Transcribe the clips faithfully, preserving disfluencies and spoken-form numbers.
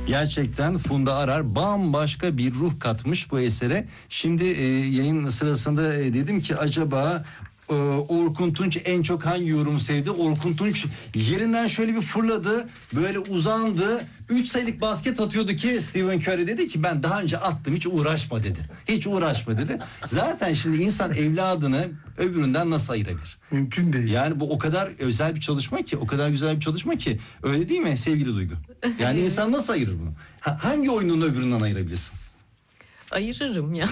Gerçekten Funda Arar bambaşka bir ruh katmış bu esere. Şimdi e, yayın sırasında e, dedim ki acaba e, Orkun Tunç en çok hangi yorumu sevdi? Orkun Tunç yerinden şöyle bir fırladı, böyle uzandı. üç sayılık basket atıyordu ki Stephen Curry dedi ki ben daha önce attım, hiç uğraşma dedi. Hiç uğraşma dedi. Zaten şimdi insan evladını öbüründen nasıl ayırabilir? Mümkün değil. Yani bu o kadar özel bir çalışma ki, o kadar güzel bir çalışma ki. Öyle değil mi sevgili Duygu? Yani insan nasıl ayırır bunu? Ha, hangi oyununu öbüründen ayırabilirsin? Ayırırım ya.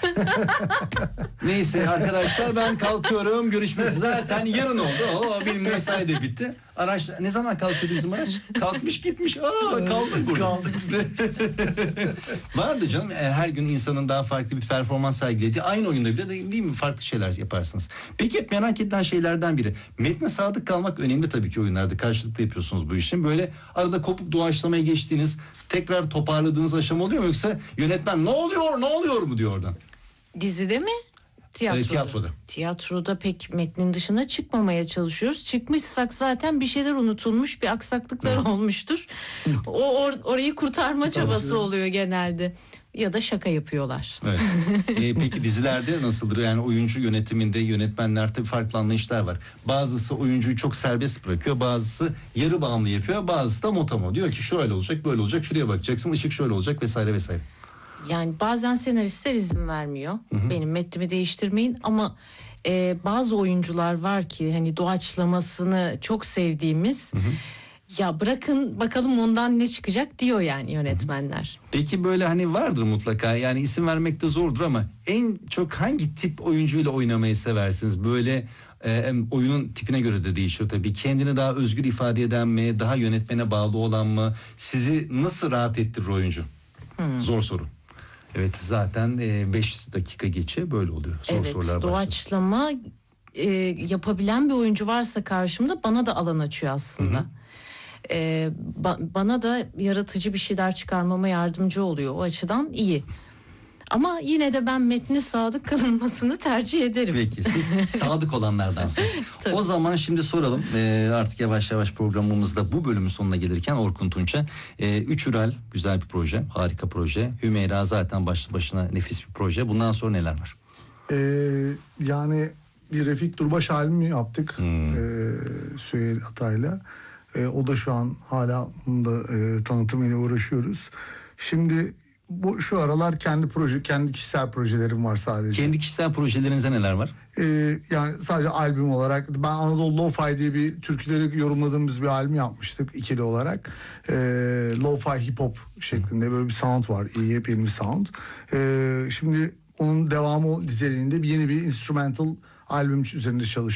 Neyse arkadaşlar, ben kalkıyorum. Görüşmek üzere. Zaten yarın oldu. Oo, benim mesai de bitti. Araç ne zaman kalkıyor bizim araç? Kalkmış gitmiş. Aa, kaldık burada. Kaldık. Vardı canım. Her gün insanın daha farklı bir performans sergilediği, aynı oyunda bile de, değil mi? Farklı şeyler yaparsınız. Peki hep merak edilen şeylerden biri. Metne sadık kalmak önemli tabii ki oyunlarda. Karşılıklı yapıyorsunuz bu işin. Böyle arada kopuk doğaçlamaya geçtiğiniz, tekrar toparladığınız aşama oluyor mu? Yoksa yönetmen ne oluyor ne oluyor mu diyor oradan? Dizide mi? Tiyatroda. E, tiyatroda. Tiyatroda pek metnin dışına çıkmamaya çalışıyoruz. Çıkmışsak zaten bir şeyler unutulmuş, bir aksaklıklar olmuştur. O or- orayı kurtarma çabası oluyor genelde. Ya da şaka yapıyorlar. Evet. e, peki dizilerde nasıldır? Yani oyuncu yönetiminde, yönetmenler tabii farklı anlayışlar var. Bazısı oyuncuyu çok serbest bırakıyor, bazısı yarı bağımlı yapıyor, bazısı da motamo. Diyor ki şöyle olacak, böyle olacak, şuraya bakacaksın, ışık şöyle olacak vesaire vesaire. Yani bazen senaristler izin vermiyor. Hı hı. Benim metnimi değiştirmeyin ama e, bazı oyuncular var ki hani doğaçlamasını çok sevdiğimiz. Hı hı. Ya bırakın bakalım ondan ne çıkacak diyor yani yönetmenler. Peki böyle hani vardır mutlaka, yani isim vermek de zordur ama en çok hangi tip oyuncuyla oynamayı seversiniz? Böyle e, oyunun tipine göre de değişir tabii. Kendini daha özgür ifade eden mi, daha yönetmene bağlı olan mı? Sizi nasıl rahat ettirir oyuncu? Hmm. Zor soru. Evet, zaten beş dakika geçe böyle oluyor. Zor Evet, sorular başlıyor. doğaçlama e, yapabilen bir oyuncu varsa karşımda bana da alan açıyor aslında. Hı hı. E, ba- bana da yaratıcı bir şeyler çıkarmama yardımcı oluyor. O açıdan iyi. Ama yine de ben metne sadık kalınmasını tercih ederim. Peki siz sadık olanlardansınız. Tabii. O zaman şimdi soralım. Ee, artık yavaş yavaş programımızda bu bölümün sonuna gelirken Orkun Tunç'a. E, Üç Hüral güzel bir proje, harika proje. Hümeyra zaten başlı başına nefis bir proje. Bundan sonra neler var? Ee, yani bir Refik Durbaş albümü yaptık. Hmm. Ee, Süheyl Atay'la. Ee, o da şu an hala da e, tanıtımıyla uğraşıyoruz. Şimdi bu şu aralar kendi proje, kendi kişisel projelerim var sadece. Kendi kişisel projelerinize neler var? Ee, yani sadece albüm olarak ben Anadolu Lo-Fi diye bir türküleri yorumladığımız bir albüm yapmıştık ikili olarak. Ee, Lo-Fi hip hop şeklinde böyle bir sound var, iyi yepyeni bir sound. Ee, şimdi onun devamı niteliğinde bir yeni bir instrumental albüm üzerinde çalışıyoruz.